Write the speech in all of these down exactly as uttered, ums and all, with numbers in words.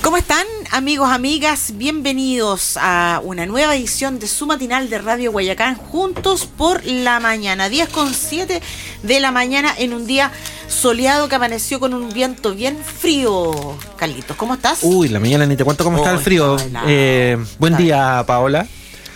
¿Cómo están, amigos, amigas? Bienvenidos a una nueva edición de su matinal de Radio Guayacán, juntos por la mañana, diez con siete de la mañana, en un día soleado que amaneció con un viento bien frío. Carlitos, ¿cómo estás? Uy, la mañana ni te cuento cómo oh, está el frío. Eh, buen día, Paola.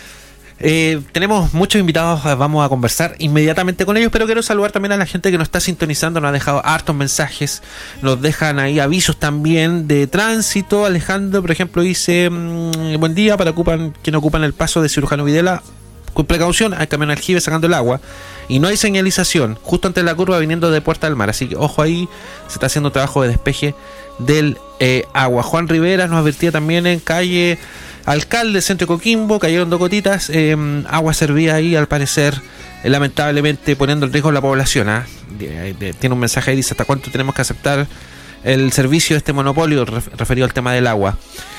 Eh, tenemos muchos invitados, vamos a conversar inmediatamente con ellos, pero quiero saludar también a la gente que nos está sintonizando, nos ha dejado hartos mensajes, nos dejan ahí avisos también de tránsito. Alejandro, por ejemplo, dice, mmm, buen día, para ocupan, quien ocupan el paso de Cirujano Videla, con precaución, hay camión aljibe sacando el agua y no hay señalización justo ante la curva viniendo de Puerta del Mar, así que ojo ahí, se está haciendo trabajo de despeje del eh, agua. Juan Rivera nos advertía también en calle Alcalde, centro de Coquimbo, cayeron dos gotitas, eh, agua servida ahí al parecer, eh, lamentablemente poniendo en riesgo a la población. ¿eh? De, de, tiene un mensaje ahí, dice hasta cuánto tenemos que aceptar el servicio de este monopolio ref, referido al tema del agua.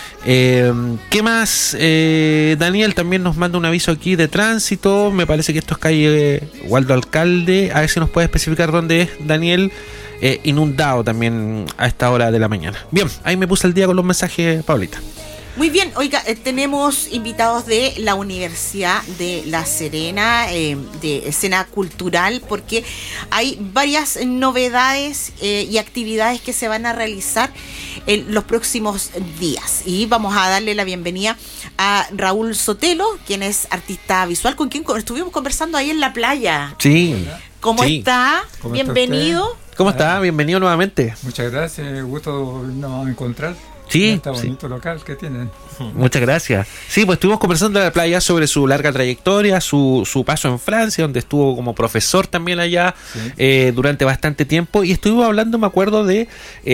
Eh, ¿Qué más? Eh, Daniel también nos manda un aviso aquí de tránsito, me parece que esto es calle Waldo Alcalde, a ver si nos puede especificar dónde es, Daniel. Eh, inundado también a esta hora de la mañana. Bien, ahí me puse el día con los mensajes, Paulita. Muy bien, oiga, eh, tenemos invitados de la Universidad de La Serena, eh, de escena cultural, porque hay varias novedades eh, y actividades que se van a realizar en los próximos días. Y vamos a darle la bienvenida a Raúl Sotelo, quien es artista visual, con quien estuvimos conversando ahí en la playa. Sí. ¿Cómo sí. está? ¿Cómo Bienvenido. está ¿Cómo está? Bienvenido nuevamente. Muchas gracias, gusto nos encontrar. Sí, este bonito sí. local que tienen. Muchas gracias. Sí, pues estuvimos conversando en la playa sobre su larga trayectoria, su, su paso en Francia, donde estuvo como profesor también allá sí. eh, durante bastante tiempo, y estuvimos hablando, me acuerdo, de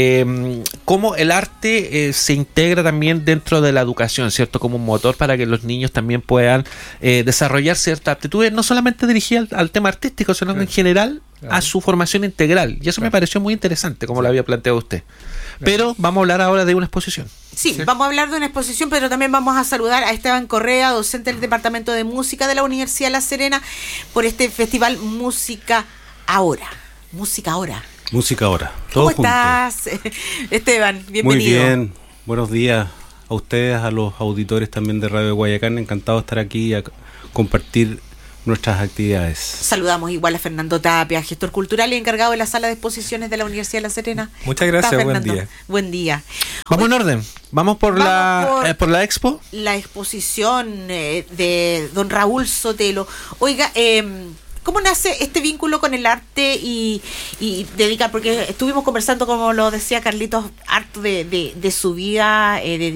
eh, cómo el arte eh, se integra también dentro de la educación, ¿cierto? Como un motor para que los niños también puedan eh, desarrollar ciertas aptitudes, no solamente dirigidas al, al tema artístico, sino claro. en general claro. a su formación integral. Y eso claro. me pareció muy interesante, como sí. lo había planteado usted. Pero vamos a hablar ahora de una exposición. Sí, sí, vamos a hablar de una exposición, pero también vamos a saludar a Esteban Correa, docente del Departamento de Música de la Universidad de La Serena, por este festival Música Ahora. Música Ahora. Música Ahora. ¿Cómo estás, Esteban? Bienvenido. Muy bien, buenos días a ustedes, a los auditores también de Radio Guayacán. Encantado de estar aquí y a compartir nuestras actividades. Saludamos igual a Fernando Tapia, gestor cultural y encargado de la sala de exposiciones de la Universidad de La Serena. Muchas gracias, buen día. Buen día. Vamos Hoy, en orden, vamos por vamos la por, eh, por la expo. La exposición eh, de don Raúl Sotelo. Oiga, eh, ¿cómo nace este vínculo con el arte y, y dedicar? Porque estuvimos conversando, como lo decía Carlitos, harto de, de, de su vida, eh, de